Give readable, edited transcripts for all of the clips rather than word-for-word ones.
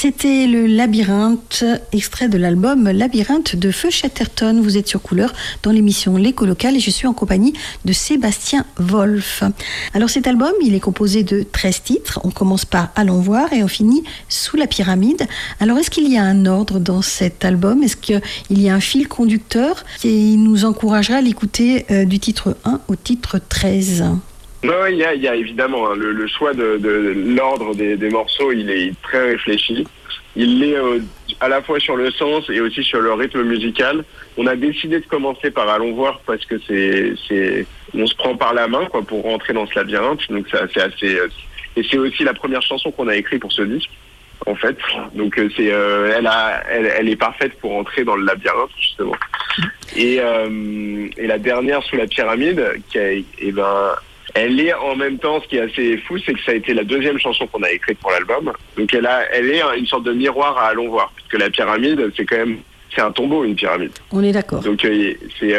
C'était le Labyrinthe, extrait de l'album Labyrinthe de Feu Chatterton. Vous êtes sur Couleur dans l'émission L'Écho Local et je suis en compagnie de Sébastien Wolf. Alors cet album, il est composé de 13 titres. On commence par Allons voir et on finit Sous la pyramide. Alors est-ce qu'il y a un ordre dans cet album? Est-ce qu'il y a un fil conducteur qui nous encouragerait à l'écouter du titre 1 au titre 13? Non, il y a évidemment le choix de l'ordre des morceaux, il est très réfléchi. Il est à la fois sur le sens et aussi sur le rythme musical. On a décidé de commencer par Allons voir parce que on se prend par la main quoi pour rentrer dans ce labyrinthe. Donc c'est assez et c'est aussi la première chanson qu'on a écrite pour ce disque en fait. Donc elle est parfaite pour entrer dans le labyrinthe justement. Et la dernière Sous la pyramide elle est en même temps, ce qui est assez fou, c'est que ça a été la deuxième chanson qu'on a écrite pour l'album. Donc elle est une sorte de miroir à Allons voir, puisque la pyramide, c'est un tombeau, une pyramide. On est d'accord. Donc il y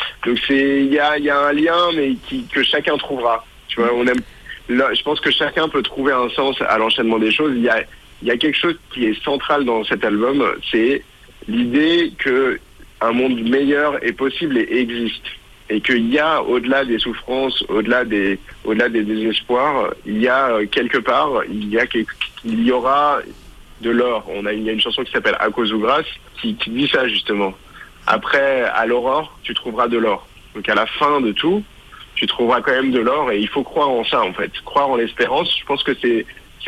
a un lien, mais que chacun trouvera. Tu vois, je pense que chacun peut trouver un sens à l'enchaînement des choses. Il y a quelque chose qui est central dans cet album, c'est l'idée que un monde meilleur est possible et existe. Et qu'il y a, au-delà des souffrances, au-delà des désespoirs, il y a quelque part, il y aura de l'or. Il y a une chanson qui s'appelle À cause ou grâce, qui dit ça justement. Après, à l'aurore, tu trouveras de l'or. Donc à la fin de tout, tu trouveras quand même de l'or et il faut croire en ça en fait. Croire en l'espérance, je pense que c'est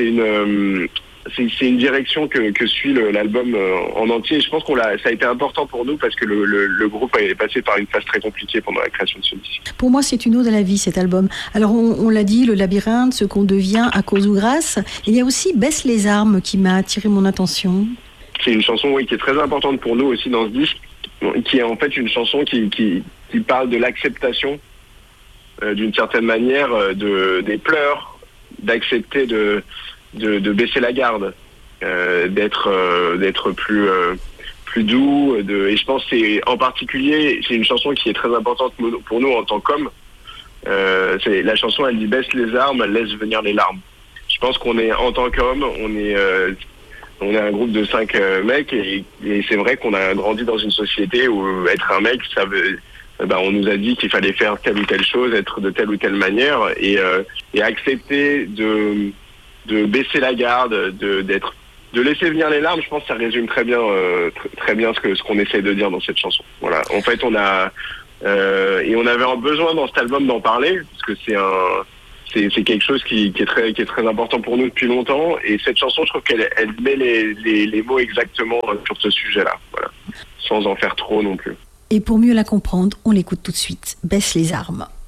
une direction que suit l'album en entier. Je pense ça a été important pour nous parce que le groupe est passé par une phase très compliquée pendant la création de ce disque. Pour moi, c'est une ode à la vie, cet album. Alors, on l'a dit, le labyrinthe, ce qu'on devient à cause ou grâce. Il y a aussi Baisse les armes qui m'a attiré mon attention. C'est une chanson qui est très importante pour nous aussi dans ce disque, qui est en fait une chanson qui parle de l'acceptation d'une certaine manière des pleurs, d'accepter de baisser la garde, d'être plus doux, et je pense que en particulier c'est une chanson qui est très importante pour nous en tant qu'hommes. La chanson elle dit baisse les armes, laisse venir les larmes. Je pense qu'on est en tant qu'hommes, on est un groupe de 5 mecs et c'est vrai qu'on a grandi dans une société où être un mec on nous a dit qu'il fallait faire telle ou telle chose, être de telle ou telle manière et accepter de baisser la garde, de laisser venir les larmes. Je pense que ça résume très bien ce qu'on essaie de dire dans cette chanson. Voilà. En fait, on avait besoin dans cet album d'en parler parce que c'est quelque chose qui est très important pour nous depuis longtemps. Et cette chanson, je trouve qu'elle met les mots exactement sur ce sujet-là. Voilà. Sans en faire trop non plus. Et pour mieux la comprendre, on l'écoute tout de suite. Baisse les armes.